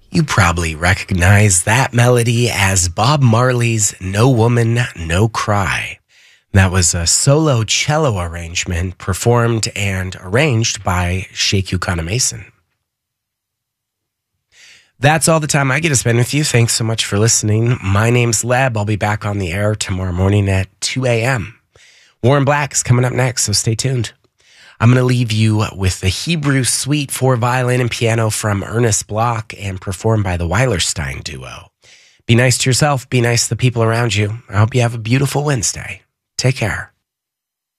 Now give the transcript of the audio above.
You probably recognize that melody as Bob Marley's No Woman, No Cry. That was a solo cello arrangement performed and arranged by Sheikh Kana Mason. That's all the time I get to spend with you. Thanks so much for listening. My name's Leb. I'll be back on the air tomorrow morning at 2 a.m. Warren Black's coming up next, so stay tuned. I'm going to leave you with the Hebrew Suite for violin and piano from Ernest Bloch and performed by the Weilerstein Duo. Be nice to yourself. Be nice to the people around you. I hope you have a beautiful Wednesday. Take care.